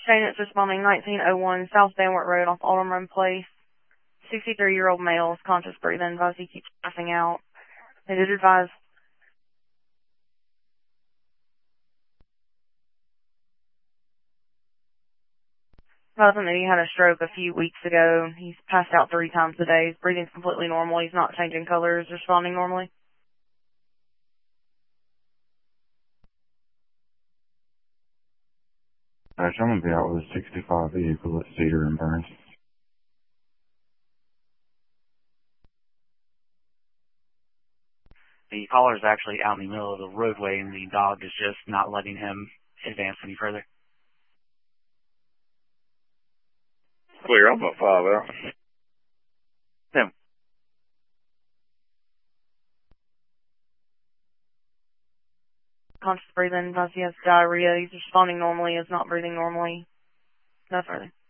Shane, it's responding 1901 South Stanwart Road off Autumn Run Place. 63-year-old male is conscious breathing. Advise he keeps passing out. They did advise him that he had a stroke a few weeks ago. He's passed out 3 times a day. His breathing's completely normal. He's not changing colors, responding normally. I'm going to be out with a 65 vehicle at Cedar and Burns. The caller is actually out in the middle of the roadway, and the dog is just not letting him advance any further. Clear, I'm at 5 out. Tim. Conscious breathing. Advise he has diarrhea. He's responding normally. Is not breathing normally. No further.